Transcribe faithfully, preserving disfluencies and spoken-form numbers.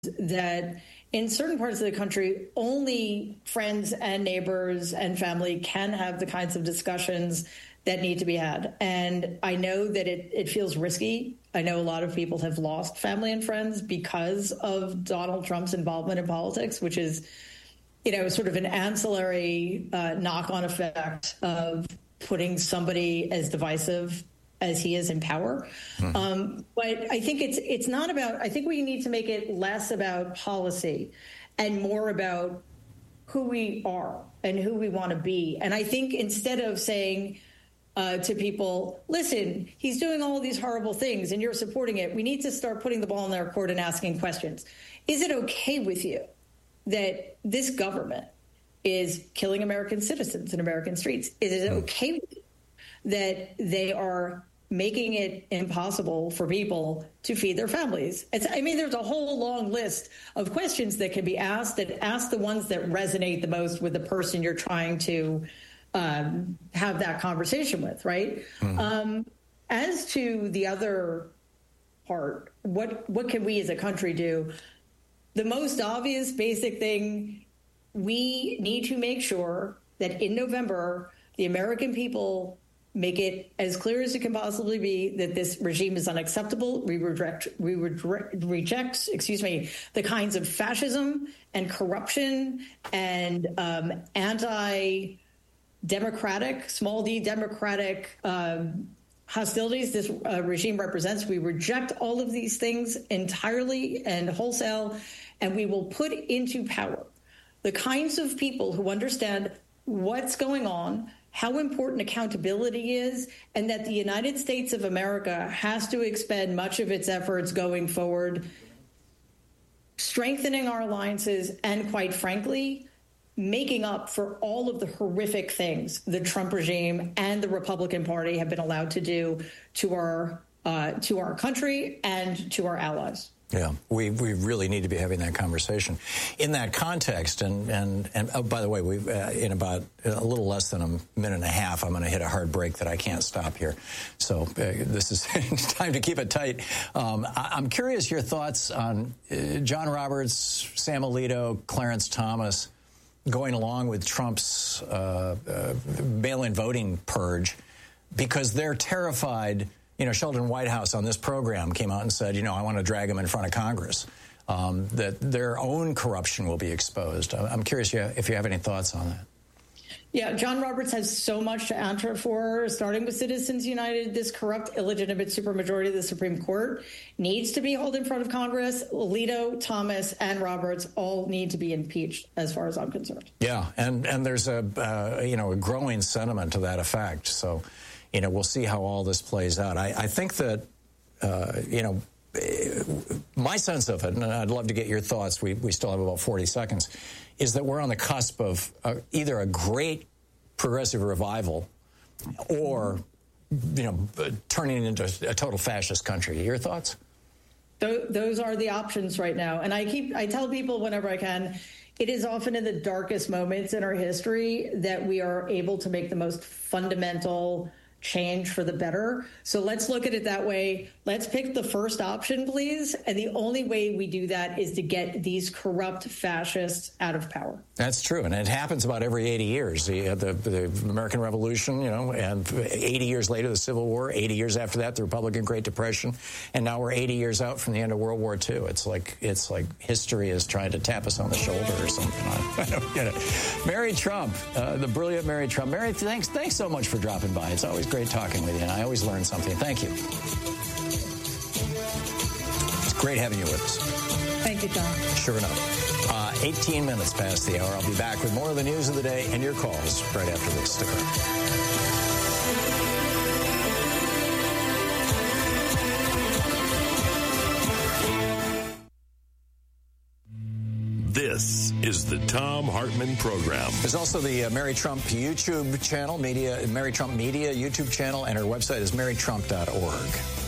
that in certain parts of the country, only friends and neighbors and family can have the kinds of discussions that need to be had. And I know that it, it feels risky. I know a lot of people have lost family and friends because of Donald Trump's involvement in politics, which is, you know, sort of an ancillary uh, knock-on effect of putting somebody as divisive as he is in power. Mm-hmm. Um, but I think it's it's not about, I think we need to make it less about policy and more about who we are and who we want to be. And I think instead of saying uh, to people, listen, he's doing all of these horrible things and you're supporting it, we need to start putting the ball in their court and asking questions. Is it okay with you that this government is killing American citizens in American streets? Is it okay with you that they are making it impossible for people to feed their families? It's, I mean, there's a whole long list of questions that can be asked, and ask the ones that resonate the most with the person you're trying to um, have that conversation with, right? Mm-hmm. Um, as to the other part, what what can we as a country do? The most obvious basic thing, we need to make sure that in November, the American people make it as clear as it can possibly be that this regime is unacceptable. We reject, we reject, reject, excuse me, the kinds of fascism and corruption and um, anti-democratic, small d democratic um, hostilities this uh, regime represents. We reject all of these things entirely and wholesale, and we will put into power the kinds of people who understand what's going on, how important accountability is, and that the United States of America has to expend much of its efforts going forward, strengthening our alliances and, quite frankly, making up for all of the horrific things the Trump regime and the Republican Party have been allowed to do to our uh, to our country and to our allies. Yeah, we we really need to be having that conversation in that context. And and and oh, by the way, we uh, in about a little less than a minute and a half, I'm going to hit a hard break that I can't stop here. So uh, this is time to keep it tight. Um, I, I'm curious your thoughts on uh, John Roberts, Sam Alito, Clarence Thomas going along with Trump's uh, uh, mail-in voting purge because they're terrified. You know, Sheldon Whitehouse on this program came out and said, you know, I want to drag them in front of Congress, um, that their own corruption will be exposed. I'm curious if you have any thoughts on that. Yeah, John Roberts has so much to answer for, starting with Citizens United. This corrupt, illegitimate supermajority of the Supreme Court needs to be held in front of Congress. Alito, Thomas, and Roberts all need to be impeached, as far as I'm concerned. Yeah, and, and there's a, uh, you know, a growing sentiment to that effect. So, you know, we'll see how all this plays out. I, I think that, uh, you know, my sense of it, and I'd love to get your thoughts, we, we still have about forty seconds, is that we're on the cusp of uh, either a great progressive revival or, you know, turning into a total fascist country. Your thoughts? Those are the options right now. And I keep, I tell people whenever I can, it is often in the darkest moments in our history that we are able to make the most fundamental change for the better. So let's look at it that way. Let's pick the first option, please. And the only way we do that is to get these corrupt fascists out of power. That's true. And it happens about every eighty years. The, the, the American Revolution, you know, and eighty years later, the Civil War, eighty years after that, the Republican Great Depression. And now we're eighty years out from the end of World War Two. It's like it's like history is trying to tap us on the shoulder or something. I don't get it. Mary Trump, uh, the brilliant Mary Trump. Mary, thanks, thanks so much for dropping by. It's always great talking with you, and I always learn something. Thank you. It's great having you with us. Thank you, John. Sure enough. Uh, eighteen minutes past the hour. I'll be back with more of the news of the day and your calls right after this. Stick around. This is the Thom Hartmann Program. There's also the uh, Mary Trump YouTube channel, media, Mary Trump Media YouTube channel, and her website is mary trump dot org.